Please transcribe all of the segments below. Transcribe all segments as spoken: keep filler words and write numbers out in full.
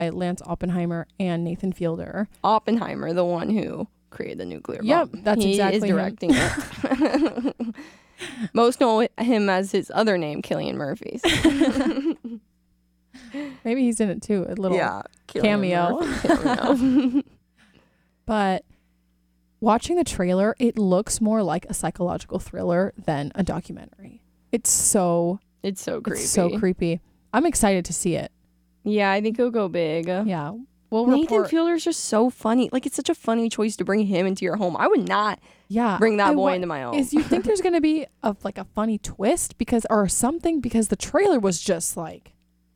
by Lance Oppenheimer and Nathan Fielder. Oppenheimer, the one who created the nuclear bomb. Yep, that's he exactly is directing it. Most know him as his other name, Cillian Murphy's. Maybe he's in it too, a little yeah, cameo. cameo. But watching the trailer, it looks more like a psychological thriller than a documentary. It's so It's so creepy. It's so creepy. I'm excited to see it. Yeah, I think it'll go big. Yeah. We'll Nathan report. Fielder's just so funny. Like, it's such a funny choice to bring him into your home. I would not yeah, bring that I boy wa- into my home. Is you think there's going to be a, like a funny twist because or something because the trailer was just like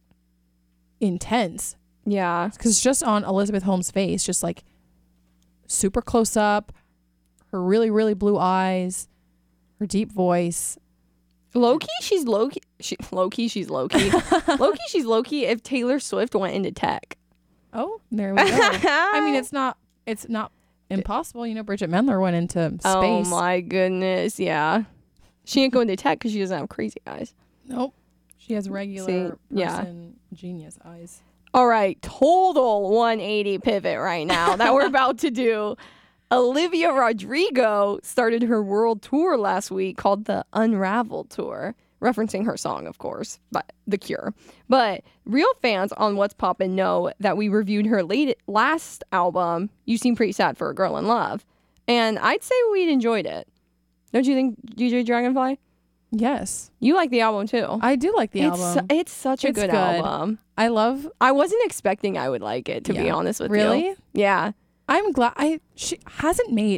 intense. Yeah. Because just on Elizabeth Holmes' face, just like super close up, her really, really blue eyes, her deep voice. Low-key, she's low-key. She, low-key, she's low-key. Low-key, she's low-key if Taylor Swift went into tech. Oh, there we go. I mean, it's not it's not impossible. You know, Bridget Mendler went into space. Oh, my goodness. Yeah. She ain't going to tech because she doesn't have crazy eyes. Nope. She has regular See, person yeah. genius eyes. All right, total one eighty pivot right now that we're about to do. Olivia Rodrigo started her world tour last week called the Unraveled Tour, referencing her song, of course, but The Cure. But real fans on What's Poppin' know that we reviewed her late last album, You Seem Pretty Sad for a Girl in Love, and I'd say we'd enjoyed it. Don't you think, D J Dragonfly? Yes. You like the album too. I do like the it's, album. It's such a It's good, good. album. I love I wasn't expecting I would like it, to Yeah. be honest with Really? you. Yeah. I'm glad I she hasn't made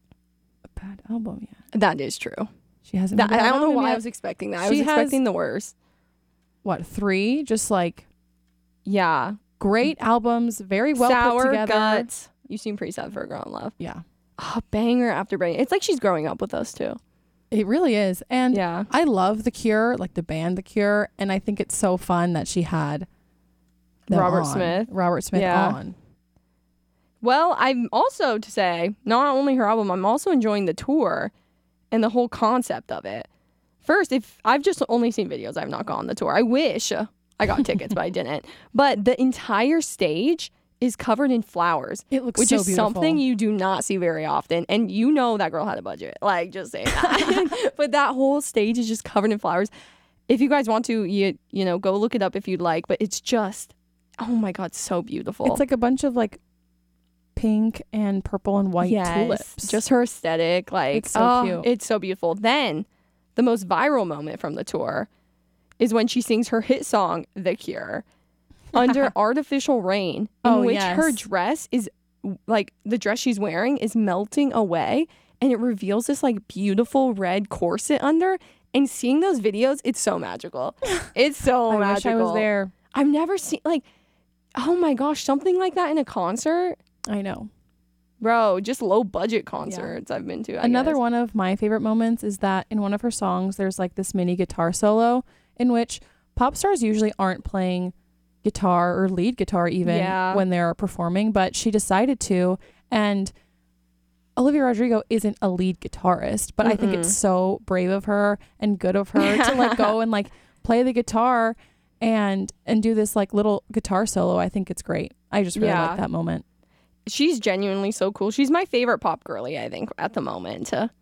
a bad album yet. That is true. She hasn't That, made a bad I don't know album why yet. I was expecting that. I She was has- expecting the worst. What, three? Just like Yeah. great albums, very well Sour put together. Guts. You Seem Pretty Sad for a Girl in Love. Yeah. Oh, banger after banger. It's like she's growing up with us too. It really is. And Yeah. I love The Cure, like the band The Cure, and I think it's so fun that she had them Robert on. Smith. Robert Smith Yeah. on. Well, I'm also to say, not only her album, I'm also enjoying the tour and the whole concept of it. First, if I've just only seen videos, I've not gone on the tour. I wish I got tickets, but I didn't. But the entire stage is covered in flowers. It looks which so is beautiful. something you do not see very often. And you know that girl had a budget. Like, just saying that. But that whole stage is just covered in flowers. If you guys want to, you you know, go look it up if you'd like. But it's just, oh my God, so beautiful. It's like a bunch of like pink and purple and white Yes, tulips. just her aesthetic. Like, It's so oh, cute. It's so beautiful. Then the most viral moment from the tour is when she sings her hit song, The Cure, under artificial rain, in Oh, which yes. her dress is like the dress she's wearing is melting away and it reveals this like beautiful red corset under. And seeing those videos, it's so magical. It's so I magical. wish I was there. I've never seen like, oh my gosh, something like that in a concert. I know. Bro, just low budget concerts I've been to. I Another guess. one of my favorite moments is that in one of her songs, there's like this mini guitar solo in which pop stars usually aren't playing guitar or lead guitar even Yeah. when they're performing, but she decided to. And Olivia Rodrigo isn't a lead guitarist, but I think it's so brave of her and good of her to like go and like play the guitar and and do this like little guitar solo. I think it's great. I just really Yeah. like that moment. She's genuinely so cool. She's my favorite pop girly, I think, at the moment. Uh,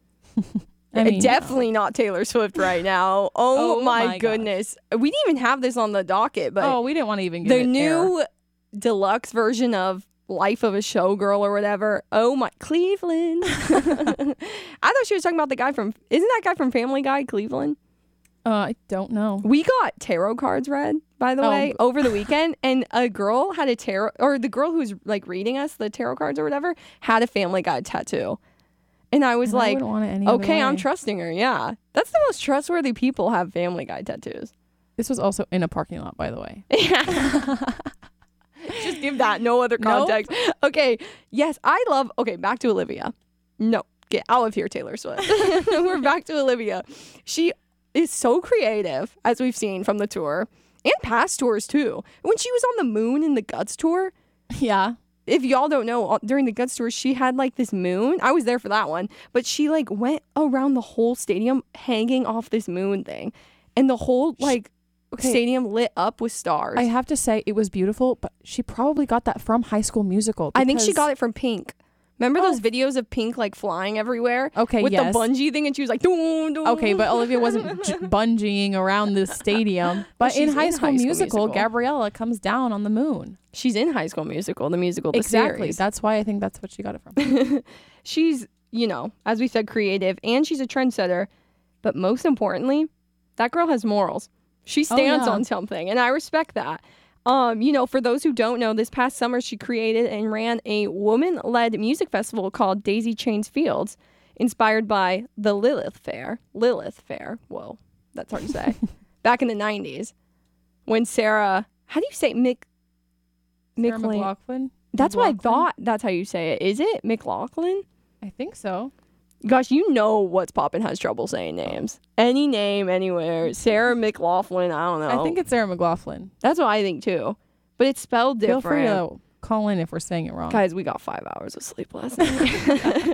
I mean, definitely not Taylor Swift right now. Oh, Oh my, my gosh. goodness. We didn't even have this on the docket, but oh, we didn't want to even get the it new deluxe version of Life of a Showgirl or whatever. Oh my, Cleveland. I thought she was talking about the guy from, isn't that guy from Family Guy, Cleveland? Uh, I don't know. We got tarot cards read, by the Oh. way, over the weekend, and a girl had a tarot, or the girl who's like reading us the tarot cards or whatever, had a Family Guy tattoo. And I was And I like, wouldn't want it any other okay, I'm way. trusting her. Yeah. That's the most trustworthy people have Family Guy tattoos. This was also in a parking lot, by the way. Just give that no other context. Okay. Yes, I love, okay, back to Olivia. No, get out of here, Taylor Swift. We're back to Olivia. She is so creative, as we've seen from the tour and past tours too. When she was on the moon in the Guts tour, Yeah. if y'all don't know, uh, during the Guts tour, she had like this moon. I was there for that one, but she like went around the whole stadium hanging off this moon thing. And the whole like Okay. stadium lit up with stars. I have to say it was beautiful, but she probably got that from High School Musical. I think she because- got it from Pink. Remember those Oh. videos of Pink like flying everywhere? Okay, with yes. the bungee thing, and she was like, doom, doom. Okay, but Olivia wasn't j- bungeeing around the stadium. But she's in High in School, High School Musical, Musical. Gabriella comes down on the moon. She's in High School Musical, the musical, the Exactly. series. That's why I think that's what she got it from. She's, you know, as we said, creative, and she's a trendsetter. But most importantly, that girl has morals. She stands yeah. on something, and I respect that. Um, you know, for those who don't know, this past summer she created and ran a woman-led music festival called Daisy Chains Fields, inspired by the Lilith Fair. Lilith Fair. Whoa, that's hard to say. Back in the nineties, when Sarah, how do you say Mick? Sarah McLean. McLaughlin? That's what I McLaughlin? thought. That's how you say it. Is it McLaughlin? I think so. Gosh, you know What's Poppin' has trouble saying names. Any name, anywhere. Sarah McLaughlin, I don't know. I think it's Sarah McLaughlin. That's what I think too. But it's spelled different. Feel free to call in if we're saying it wrong. Guys, we got five hours of sleep last night.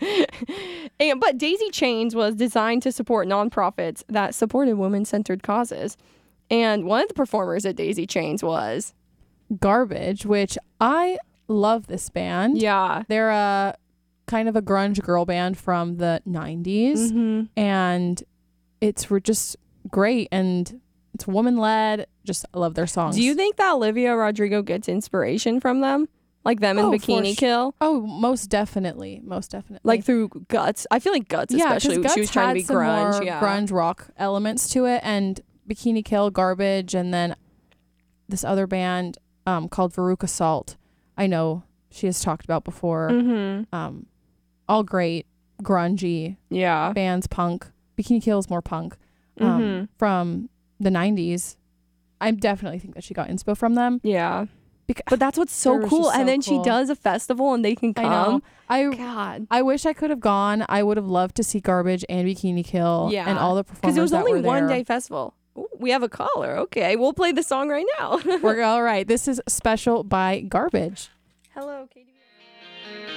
and, but Daisy Chains was designed to support nonprofits that supported women-centered causes. And one of the performers at Daisy Chains was... Garbage, which I love this band. Yeah. They're a kind of a grunge girl band from the nineties. Mm-hmm. And it's re- just great. And it's woman-led. Just I love their songs. Do you think that Olivia Rodrigo gets inspiration from them? Like them in Oh, for Bikini sh- Kill? Oh, most definitely. Most definitely. Like through Guts? I feel like Guts yeah, 'cause especially. Guts She was trying to had be some grunge. more Yeah. grunge rock elements to it. And Bikini Kill, Garbage, and then this other band um, called Veruca Salt. I know she has talked about before. Mm-hmm. Um, all great, grungy Yeah. bands, punk. Bikini Kill is more punk. Um, Mhm. From the nineties. I definitely think that she got inspo from them. Yeah. Because But that's what's so They're cool. just and so then cool. she does a festival and they can I come. know. I God. I wish I could have gone. I would have loved to see Garbage and Bikini Kill Yeah. and all the performers Because it was that only were one there. day festival. Ooh, we have a caller. Okay. We'll play the song right now. We're all right. This is Special by Garbage. Hello, Katie.